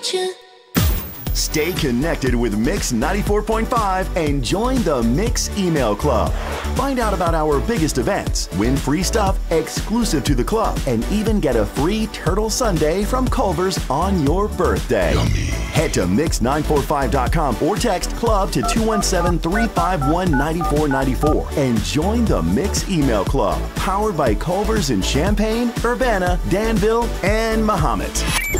Stay connected with Mix 94.5 and join the Mix email club. Find out about our biggest events, win free stuff exclusive to the club, and even get a free turtle sundae from Culver's on your birthday. Yummy. Head to mix945.com or text club to 217-351-9494 and join the Mix email club, powered by Culver's in Champaign, Urbana, Danville, and Mahomet.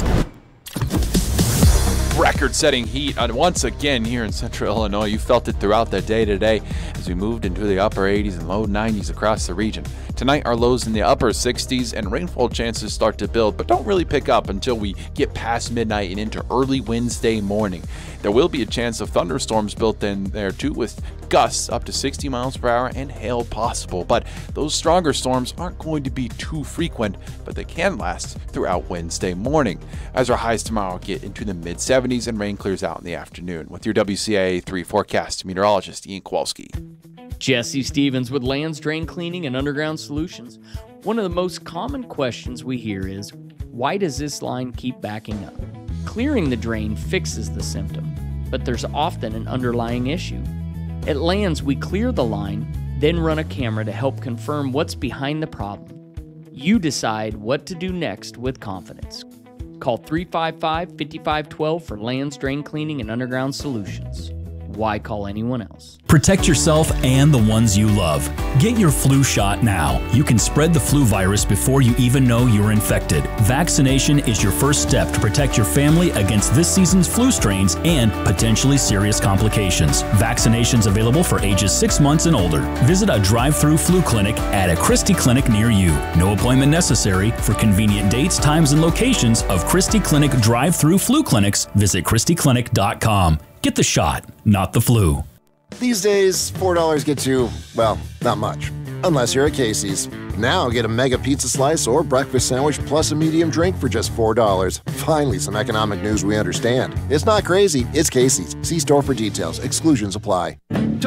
Record-setting heat once again here in central Illinois. You felt it throughout the day today as we moved into the upper 80s and low 90s across the region. Tonight, our lows in the upper 60s and rainfall chances start to build, but don't really pick up until we get past midnight and into early Wednesday morning. There will be a chance of thunderstorms built in there too, with gusts up to 60 miles per hour and hail possible. But those stronger storms aren't going to be too frequent, but they can last throughout Wednesday morning. As our highs tomorrow get into the mid-70s and rain clears out in the afternoon. With your WCIA 3 forecast, meteorologist Ian Kowalski. Jesse Stevens with Lands Drain Cleaning and Underground Solutions. One of the most common questions we hear is, why does this line keep backing up? Clearing the drain fixes the symptom, but there's often an underlying issue. At Lands, we clear the line, then run a camera to help confirm what's behind the problem. You decide what to do next with confidence. Call 355-5512 for Lands Drain Cleaning and Underground Solutions. Why call anyone else? Protect yourself and the ones you love. Get your flu shot now. You can spread the flu virus before you even know you're infected. Vaccination is your first step to protect your family against this season's flu strains and potentially serious complications. Vaccinations available for ages 6 months and older. Visit a drive-through flu clinic at a Christie Clinic near you. No appointment necessary. For convenient dates, times, and locations of Christie Clinic drive-through flu clinics, visit ChristieClinic.com. Get the shot, not the flu. These days, $4 gets you, well, not much. Unless you're at Casey's. Now get a mega pizza slice or breakfast sandwich plus a medium drink for just $4. Finally, some economic news we understand. It's not crazy, it's Casey's. See store for details. Exclusions apply.